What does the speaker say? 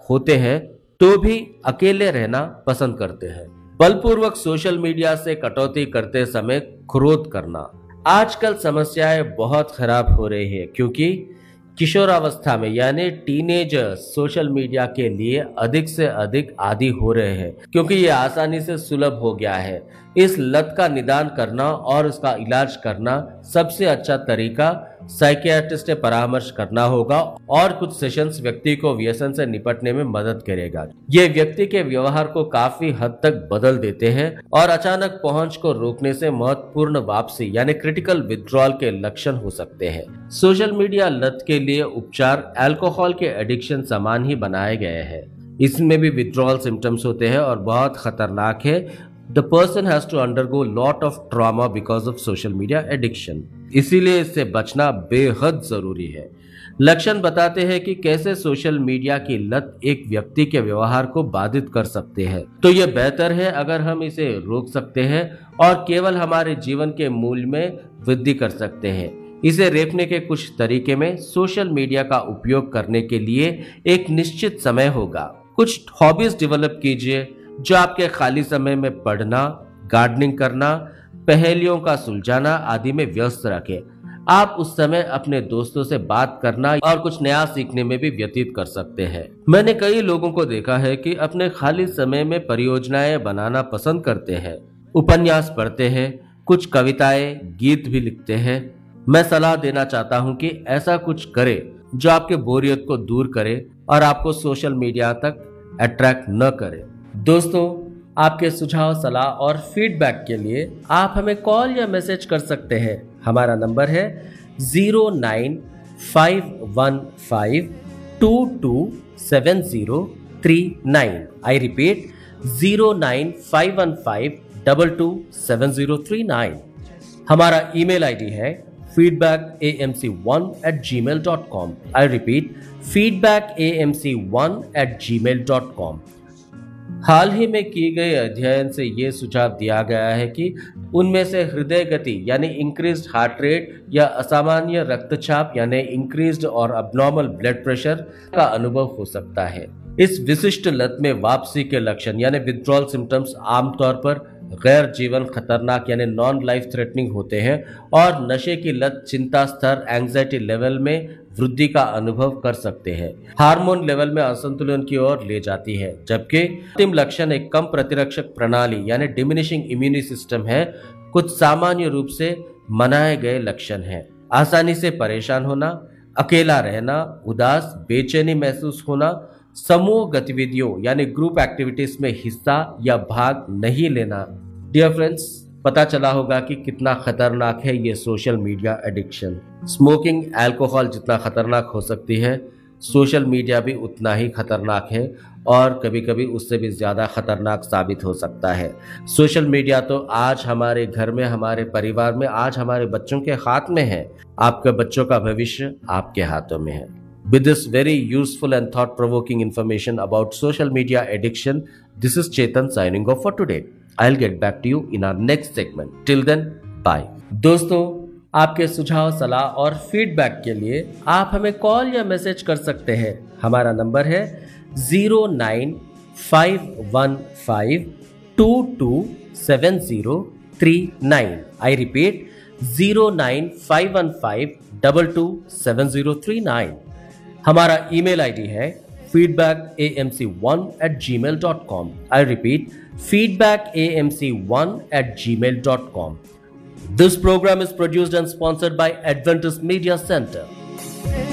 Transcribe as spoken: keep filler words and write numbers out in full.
होते हैं तो भी अकेले रहना पसंद करते हैं। बलपूर्वक सोशल मीडिया से कटौती करते समय क्रोध करना। आजकल समस्याएं बहुत खराब हो रही है क्योंकि किशोरावस्था में यानी टीनेजर्स सोशल मीडिया के लिए अधिक से अधिक आदी हो रहे हैं क्योंकि ये आसानी से सुलभ हो गया है। इस लत का निदान करना और उसका इलाज करना सबसे अच्छा तरीका साइकियाट्रिस्ट से परामर्श करना होगा और कुछ सेशंस व्यक्ति को व्यसन से निपटने में मदद करेगा। ये व्यक्ति के व्यवहार को काफी हद तक बदल देते हैं और अचानक पहुंच को रोकने से महत्वपूर्ण वापसी यानी क्रिटिकल विथड्रॉल के लक्षण हो सकते हैं। सोशल मीडिया लत के लिए उपचार अल्कोहल के एडिक्शन समान ही बनाए गए हैं। इसमें भी विथड्रॉल सिम्टम्स होते हैं और बहुत खतरनाक है। The person has to undergo lot of trauma because of social media addiction. इसीलिए इससे बचना बेहद जरूरी है। लक्षण बताते हैं कि कैसे सोशल मीडिया की लत एक व्यक्ति के व्यवहार को बाधित कर सकते हैं। तो यह बेहतर है अगर हम इसे रोक सकते हैं और केवल हमारे जीवन के मूल्य में वृद्धि कर सकते हैं। इसे रोकने के कुछ तरीके में सोशल मीडिया का उपयोग करने के लिए एक निश्चित समय होगा। कुछ हॉबीज डेवलप कीजिए जो आपके खाली समय में पढ़ना, गार्डनिंग करना, पहेलियों का सुलझाना आदि में व्यस्त रखें। आप उस समय अपने दोस्तों से बात करना और कुछ नया सीखने में भी व्यतीत कर सकते हैं। मैंने कई लोगों को देखा है कि अपने खाली समय में परियोजनाएं बनाना पसंद करते हैं, उपन्यास पढ़ते हैं, कुछ कविताएं, गीत भी लिखते हैं। मैं सलाह देना चाहता हूं कि ऐसा कुछ करें जो आपके बोरियत को दूर करे और आपको सोशल मीडिया तक अट्रैक्ट न करे। दोस्तों, आपके सुझाव, सलाह और फीडबैक के लिए आप हमें कॉल या मैसेज कर सकते हैं। हमारा नंबर है zero nine five one five to to seven zero three nine. I repeat zero nine five one five double two seven zero three nine. हमारा ईमेल आईडी है feedback A M C one eight ji mail dot com. I repeat feedback A M C one eight ji mail dot com. हाल ही में की गई अध्ययन से ये सुझाव दिया गया है कि उनमें से हृदय गति यानी इंक्रीज्ड हार्ट रेट या असामान्य रक्तचाप यानी इंक्रीज्ड और अबनॉर्मल ब्लड प्रेशर का अनुभव हो सकता है। इस विशिष्ट लत में वापसी के लक्षण यानी विथड्रॉल सिम्टम्स आमतौर पर गैर जीवन खतरनाक यानी नॉन लाइफ थ्रेटनिंग होते हैं और नशे की लत चिंता स्तर, एंजाइटी लेवल में वृद्धि का अनुभव कर सकते हैं। हार्मोन लेवल में असंतुलन की ओर ले जाती है, जबकि अंतिम लक्षण एक कम प्रतिरक्षक प्रणाली यानी डिमिनिशिंग इम्यूनी सिस्टम है। कुछ सामान्य रूप से मनाए गए लक्षण हैं: आसानी से परेशान होना, अकेला रहना, उदास, बेचैनी महसूस होना, समूह गतिविधियों यानी ग्रुप एक्टिविटीज में हिस्सा या भाग नहीं लेना। डियर फ्रेंड्स, पता चला होगा कि कितना खतरनाक है ये social media addiction. Smoking, alcohol जितना खतरनाक हो सकती है, सोशल मीडिया भी उतना ही खतरनाक है और कभी कभी उससे भी ज्यादा खतरनाक साबित हो सकता है। सोशल मीडिया तो आज हमारे घर में, हमारे परिवार में, आज हमारे बच्चों के हाथ में है। आपके बच्चों का भविष्य आपके हाथों में है। With this very useful and thought-provoking information about social media addiction, this is Chetan signing off for today. I'll get back to you in our next segment. Till then, bye. दोस्तों, आपके सुझाव, सलाह और फीडबैक के लिए आप हमें call या मैसेज कर सकते हैं। हमारा नंबर है zero nine five one five to to seven zero three nine. I repeat zero nine five one five double two seven zero three nine. हमारा ईमेल आईडी है feedback A M C one eight ji mail dot com. I repeat feedback A M C one eight ji mail dot com. This program is produced and sponsored by Adventist Media Center.